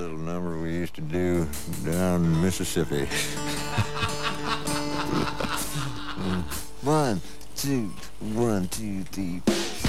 little number we used to do down in Mississippi. 1, 2, 1, 2, 3.